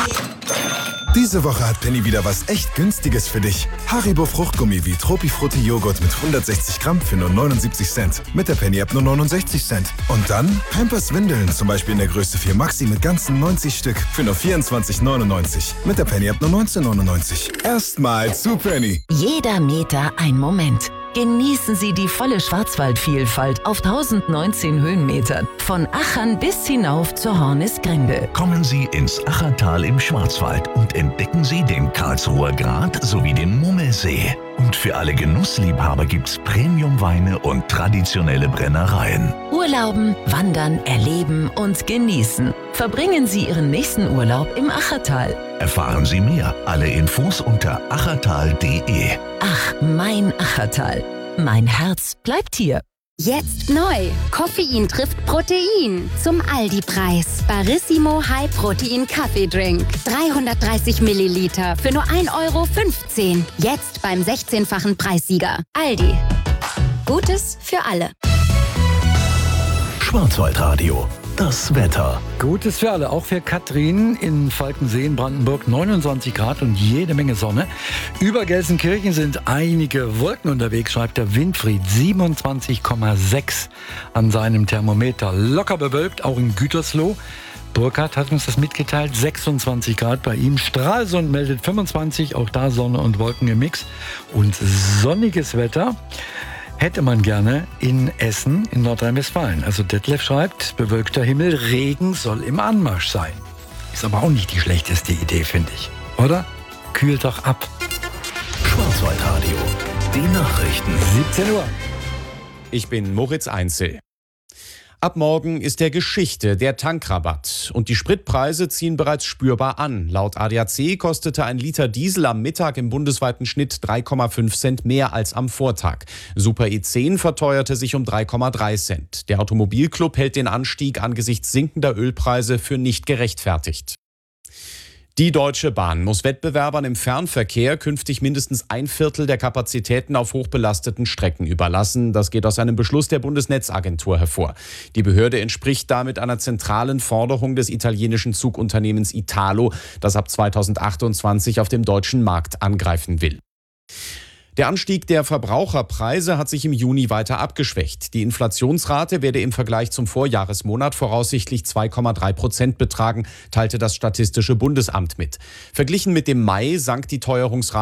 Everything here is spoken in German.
Diese Woche hat Penny wieder was echt Günstiges für dich. Haribo Fruchtgummi wie Tropifrutti Joghurt mit 160 Gramm für nur 79 Cent. Mit der Penny-App nur 69 Cent. Und dann Pampers Windeln, zum Beispiel in der Größe 4 Maxi mit ganzen 90 Stück für nur 24,99. Mit der Penny-App nur 19,99. Erstmal zu Penny. Jeder Meter ein Moment. Genießen Sie die volle Schwarzwaldvielfalt auf 1019 Höhenmetern. Von Achern bis hinauf zur Hornisgrinde. Kommen Sie ins Achertal im Schwarzwald und entdecken Sie den Karlsruher Grat sowie den Mummelsee. Und für alle Genussliebhaber gibt's Premiumweine und traditionelle Brennereien. Urlauben, wandern, erleben und genießen. Verbringen Sie Ihren nächsten Urlaub im Achertal. Erfahren Sie mehr. Alle Infos unter achertal.de. Ach, mein Achertal. Mein Herz bleibt hier. Jetzt neu. Koffein trifft Protein. Zum Aldi-Preis. Barissimo High Protein Kaffeedrink. 330 Milliliter für nur 1,15 €. Jetzt beim 16-fachen Preissieger. Aldi. Gutes für alle. Schwarzwaldradio. Das Wetter. Gutes für alle, auch für Katrin in Falkensee in Brandenburg. 29 Grad und jede Menge Sonne. Über Gelsenkirchen sind einige Wolken unterwegs, schreibt der Winfried. 27,6 an seinem Thermometer. Locker bewölkt, auch in Gütersloh. Burkhard hat uns das mitgeteilt, 26 Grad bei ihm. Stralsund meldet 25, auch da Sonne und Wolken im Mix. Und sonniges Wetter hätte man gerne in Essen in Nordrhein-Westfalen. Also Detlef schreibt, bewölkter Himmel, Regen soll im Anmarsch sein. Ist aber auch nicht die schlechteste Idee, finde ich. Oder? Kühlt doch ab. Schwarzwaldradio. Die Nachrichten. 17 Uhr. Ich bin Moritz Einzel. Ab morgen ist der Geschichte der Tankrabatt und die Spritpreise ziehen bereits spürbar an. Laut ADAC kostete ein Liter Diesel am Mittag im bundesweiten Schnitt 3,5 Cent mehr als am Vortag. Super E10 verteuerte sich um 3,3 Cent. Der Automobilclub hält den Anstieg angesichts sinkender Ölpreise für nicht gerechtfertigt. Die Deutsche Bahn muss Wettbewerbern im Fernverkehr künftig mindestens 1/4 der Kapazitäten auf hochbelasteten Strecken überlassen. Das geht aus einem Beschluss der Bundesnetzagentur hervor. Die Behörde entspricht damit einer zentralen Forderung des italienischen Zugunternehmens Italo, das ab 2028 auf dem deutschen Markt angreifen will. Der Anstieg der Verbraucherpreise hat sich im Juni weiter abgeschwächt. Die Inflationsrate werde im Vergleich zum Vorjahresmonat voraussichtlich 2,3% betragen, teilte das Statistische Bundesamt mit. Verglichen mit dem Mai sank die Teuerungsrate